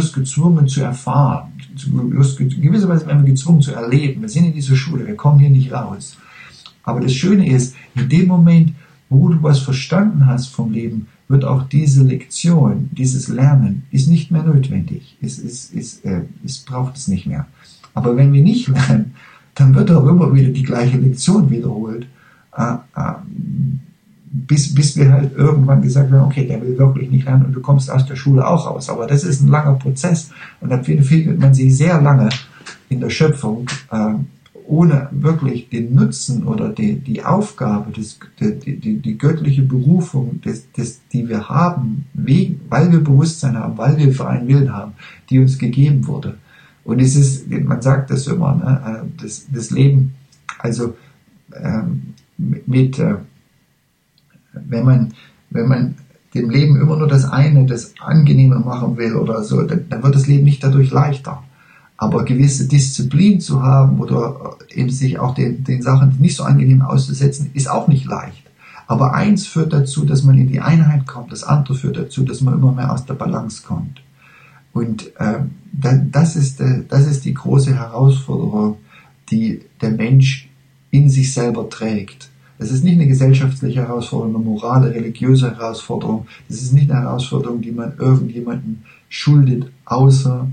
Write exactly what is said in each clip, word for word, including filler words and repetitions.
wirst gezwungen zu erfahren. Du wirst in gewisser Weise werden wir gezwungen zu erleben. Wir sind in dieser Schule, wir kommen hier nicht raus. Aber das Schöne ist, in dem Moment, wo du was verstanden hast vom Leben, wird auch diese Lektion, dieses Lernen, ist nicht mehr notwendig. Es, es, es, äh, es braucht es nicht mehr. Aber wenn wir nicht lernen, dann wird auch immer wieder die gleiche Lektion wiederholt, äh, äh, bis, bis wir halt irgendwann gesagt haben, okay, der will wirklich nicht lernen und du kommst aus der Schule auch raus. Aber das ist ein langer Prozess und dann findet man sich sehr lange in der Schöpfung, äh, ohne wirklich den Nutzen oder die, die Aufgabe, das, die, die, die göttliche Berufung, das, das, die wir haben, wegen, weil wir Bewusstsein haben, weil wir freien Willen haben, die uns gegeben wurde. Und es ist, man sagt das immer, ne, das, das Leben, also ähm, mit, äh, wenn man, wenn man dem Leben immer nur das eine, das Angenehme machen will oder so, dann, dann wird das Leben nicht dadurch leichter. Aber gewisse Disziplin zu haben oder eben sich auch den, den Sachen nicht so angenehm auszusetzen, ist auch nicht leicht. Aber eins führt dazu, dass man in die Einheit kommt, das andere führt dazu, dass man immer mehr aus der Balance kommt. Und ähm, das ist, äh, das ist die große Herausforderung, die der Mensch in sich selber trägt. Das ist nicht eine gesellschaftliche Herausforderung, eine morale, religiöse Herausforderung. Das ist nicht eine Herausforderung, die man irgendjemandem schuldet, außer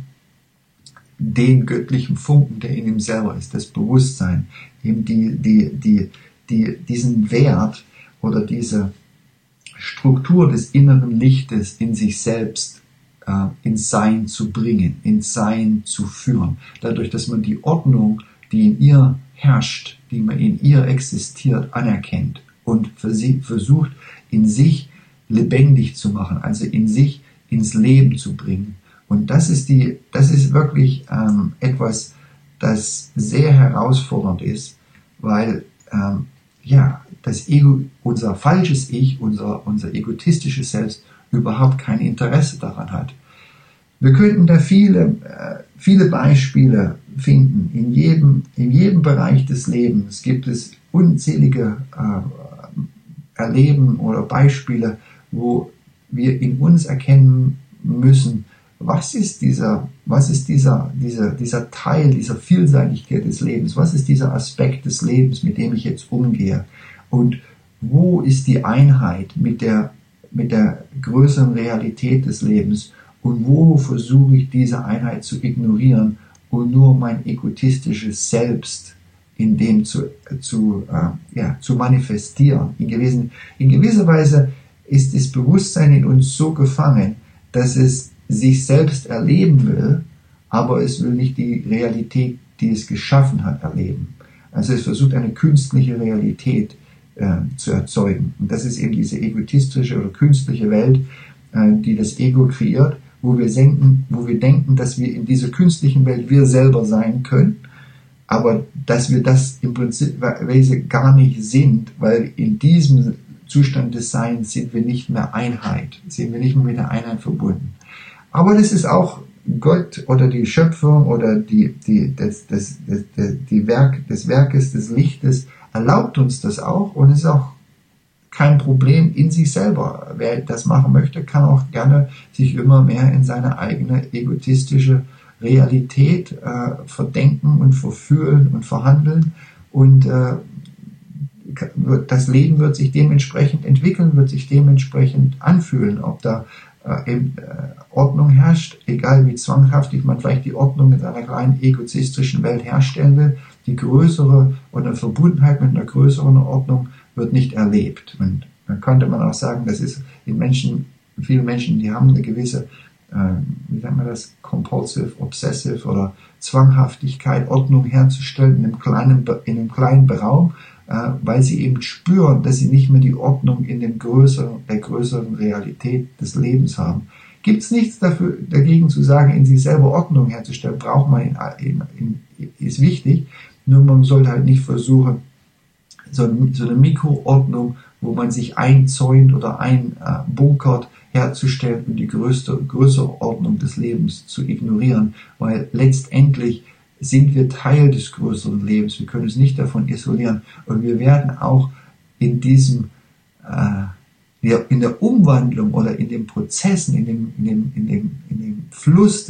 den göttlichen Funken, der in ihm selber ist, das Bewusstsein, eben die, die, die, die, diesen Wert oder diese Struktur des inneren Lichtes in sich selbst äh, ins Sein zu bringen, ins Sein zu führen. Dadurch, dass man die Ordnung, die in ihr herrscht, die man in ihr existiert, anerkennt und versucht, in sich lebendig zu machen, also in sich ins Leben zu bringen. Und das ist die, das ist wirklich ähm, etwas, das sehr herausfordernd ist, weil ähm, ja das Ego, unser falsches Ich, unser unser egotistisches Selbst überhaupt kein Interesse daran hat. Wir könnten da viele äh, viele Beispiele finden. In jedem in jedem Bereich des Lebens gibt es unzählige äh, Erleben oder Beispiele, wo wir in uns erkennen müssen, was ist dieser, was ist dieser, dieser, dieser Teil, dieser Vielseitigkeit des Lebens? Was ist dieser Aspekt des Lebens, mit dem ich jetzt umgehe? Und wo ist die Einheit mit der, mit der größeren Realität des Lebens? Und wo versuche ich diese Einheit zu ignorieren und nur mein egotistisches Selbst in dem zu, zu, äh, ja, zu manifestieren? In, gewissen, in gewisser Weise ist das Bewusstsein in uns so gefangen, dass es sich selbst erleben will, aber es will nicht die Realität, die es geschaffen hat, erleben. Also es versucht eine künstliche Realität äh, zu erzeugen. Und das ist eben diese egotistische oder künstliche Welt, äh, die das Ego kreiert, wo wir denken, wo wir denken, dass wir in dieser künstlichen Welt wir selber sein können, aber dass wir das im Prinzip gar nicht sind, weil in diesem Zustand des Seins sind wir nicht mehr Einheit, sind wir nicht mehr mit der Einheit verbunden. Aber das ist auch Gott oder die Schöpfung oder die, die, das, das, das, die Werk, des Werkes des Lichtes erlaubt uns das auch und ist auch kein Problem in sich selber. Wer das machen möchte, kann auch gerne sich immer mehr in seine eigene egotistische Realität äh, verdenken und verfühlen und verhandeln und äh, das Leben wird sich dementsprechend entwickeln, wird sich dementsprechend anfühlen, ob da äh, eben, äh, Ordnung herrscht, egal wie zwanghaftig man vielleicht die Ordnung in einer kleinen egoistischen Welt herstellen will. Die größere oder Verbundenheit mit einer größeren Ordnung wird nicht erlebt. Und dann könnte man auch sagen, das ist in Menschen, viele Menschen, die haben eine gewisse, äh, wie nennt man das, compulsive, obsessive oder Zwanghaftigkeit, Ordnung herzustellen in einem kleinen, in einem kleinen Raum, äh, weil sie eben spüren, dass sie nicht mehr die Ordnung in dem größeren, der größeren Realität des Lebens haben. Gibt es nichts dafür, dagegen zu sagen, in sich selber Ordnung herzustellen, braucht man, in, in, in, ist wichtig, nur man sollte halt nicht versuchen, so, so eine Mikroordnung, wo man sich einzäunt oder einbunkert, herzustellen und die größte, größere Ordnung des Lebens zu ignorieren, weil letztendlich sind wir Teil des größeren Lebens, wir können uns nicht davon isolieren und wir werden auch in diesem äh, in der Umwandlung oder in den Prozessen, in dem, in dem, in dem, in dem Fluss